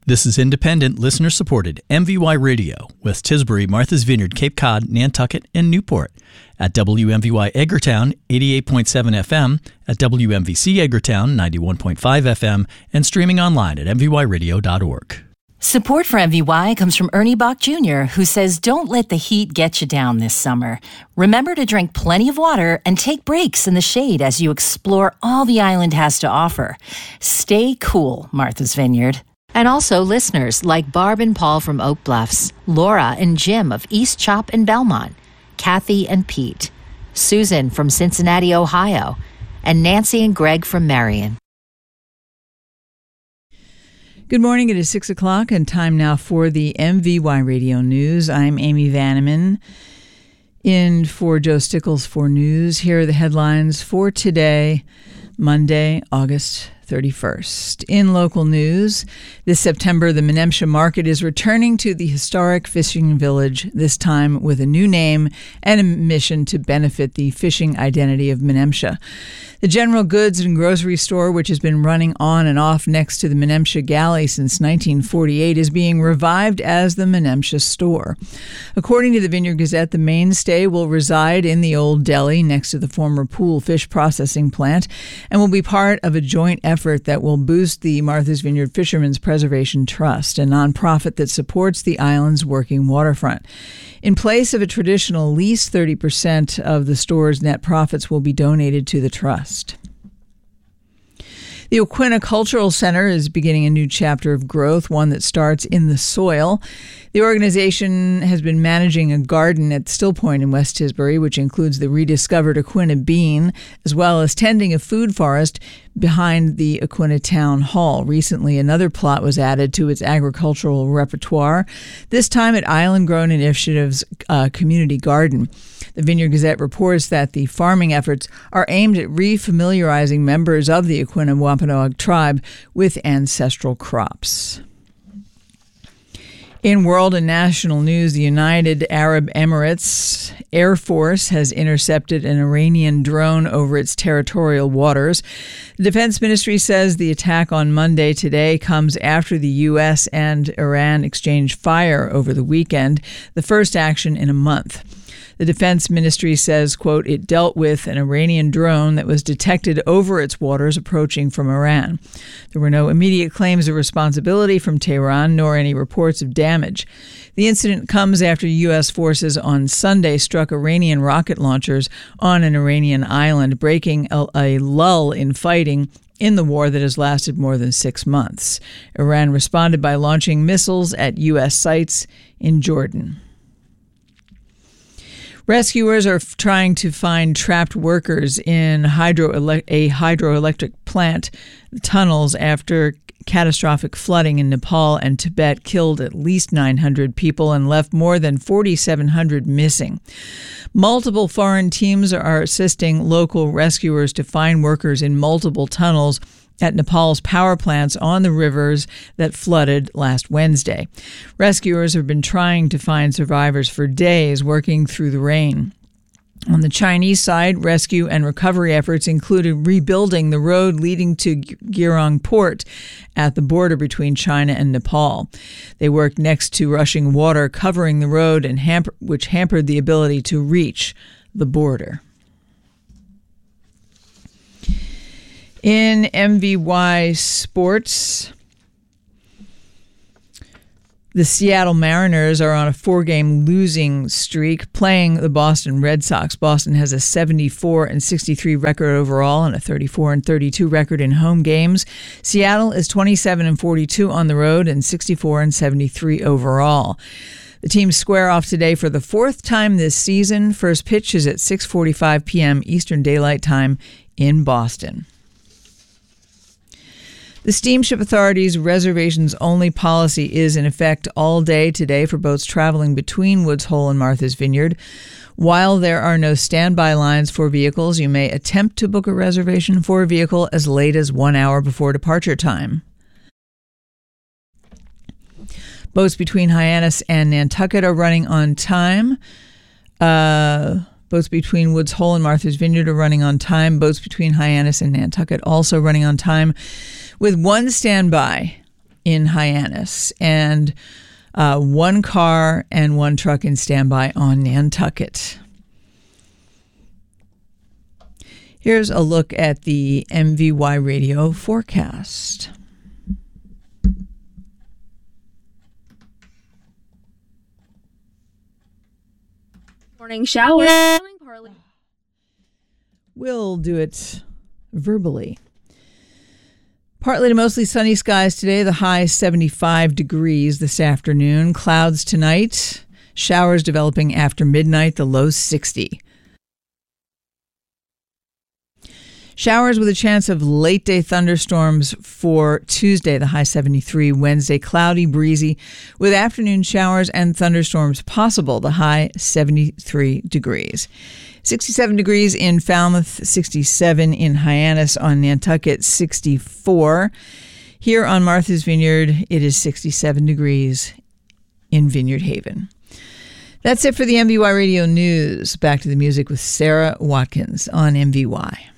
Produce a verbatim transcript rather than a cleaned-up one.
This is independent, listener-supported M V Y Radio, West Tisbury, Martha's Vineyard, Cape Cod, Nantucket, and Newport. At W M V Y Edgartown, eighty-eight point seven F M, at W M V C Edgartown, ninety-one point five F M, and streaming online at m v y radio dot org. Support for M V Y comes from Ernie Bach Junior, who says don't let the heat get you down this summer. Remember to drink plenty of water and take breaks in the shade as you explore all the island has to offer. Stay cool, Martha's Vineyard. And also listeners like Barb and Paul from Oak Bluffs, Laura and Jim of East Chop and Belmont, Kathy and Pete, Susan from Cincinnati, Ohio, and Nancy and Greg from Marion. Good morning. It is six o'clock and time now for the M V Y Radio News. I'm Amy Vanneman in for Joe Stickles for News. Here are the headlines for today, Monday, August thirty-first. In local news, this September, the Menemsha Market is returning to the historic fishing village, this time with a new name and a mission to benefit the fishing identity of Menemsha. The general goods and grocery store, which has been running on and off next to the Menemsha Galley since nineteen forty-eight, is being revived as the Menemsha Store. According to the Vineyard Gazette, the mainstay will reside in the old deli next to the former Pool fish processing plant and will be part of a joint effort that will boost the Martha's Vineyard Fishermen's Preservation Trust, a nonprofit that supports the island's working waterfront. In place of a traditional lease, thirty percent of the store's net profits will be donated to the trust. The Oquina Cultural Center is beginning a new chapter of growth, one that starts in the soil. The organization has been managing a garden at Still Point in West Tisbury, which includes the rediscovered Oquina bean, as well as tending a food forest behind the Oquina Town Hall. Recently, another plot was added to its agricultural repertoire, this time at Island Grown Initiative's uh, community garden. The Vineyard Gazette reports that the farming efforts are aimed at refamiliarizing members of the Oquina Wampanoag tribe with ancestral crops. In world and national news, the United Arab Emirates Air Force has intercepted an Iranian drone over its territorial waters. The Defense Ministry says the attack on Monday today comes after the U S and Iran exchanged fire over the weekend, the first action in a month. The Defense Ministry says, quote, it dealt with an Iranian drone that was detected over its waters approaching from Iran. There were no immediate claims of responsibility from Tehran, nor any reports of damage. The incident comes after U S forces on Sunday struck Iranian rocket launchers on an Iranian island, breaking a, a lull in fighting in the war that has lasted more than six months. Iran responded by launching missiles at U S sites in Jordan. Rescuers are f- trying to find trapped workers in hydroele- a hydroelectric plant tunnels after catastrophic flooding in Nepal and Tibet killed at least nine hundred people and left more than forty-seven hundred missing. Multiple foreign teams are assisting local rescuers to find workers in multiple tunnels at Nepal's power plants on the rivers that flooded last Wednesday. Rescuers have been trying to find survivors for days, working through the rain. On the Chinese side, rescue and recovery efforts included rebuilding the road leading to Girong Port at the border between China and Nepal. They worked next to rushing water covering the road, and hamper- which hampered the ability to reach the border. In M V Y sports, the Seattle Mariners are on a four-game losing streak, playing the Boston Red Sox. Boston has a seventy-four and sixty-three record overall and a thirty-four and thirty-two record in home games. Seattle is twenty-seven and forty-two on the road and sixty-four and seventy-three overall. The teams square off today for the fourth time this season. First pitch is at six forty-five p.m. Eastern Daylight Time in Boston. The Steamship Authority's reservations-only policy is in effect all day today for boats traveling between Woods Hole and Martha's Vineyard. While there are no standby lines for vehicles, you may attempt to book a reservation for a vehicle as late as one hour before departure time. Boats between Hyannis and Nantucket are running on time. Uh... Boats between Woods Hole and Martha's Vineyard are running on time. Boats between Hyannis and Nantucket also running on time, with one standby in Hyannis, and uh, one car and one truck in standby on Nantucket. Here's a look at the M V Y Radio forecast. Morning showers. We'll do it verbally. Partly to mostly sunny skies today, the high seventy-five degrees this afternoon. Clouds tonight, showers developing after midnight, the low sixty. Showers with a chance of late-day thunderstorms for Tuesday, the high seventy-three. Wednesday, cloudy, breezy, with afternoon showers and thunderstorms possible, the high seventy-three degrees. sixty-seven degrees in Falmouth, sixty-seven in Hyannis, on Nantucket, sixty-four. Here on Martha's Vineyard, it is sixty-seven degrees in Vineyard Haven. That's it for the M V Y Radio News. Back to the music with Sarah Watkins on M V Y.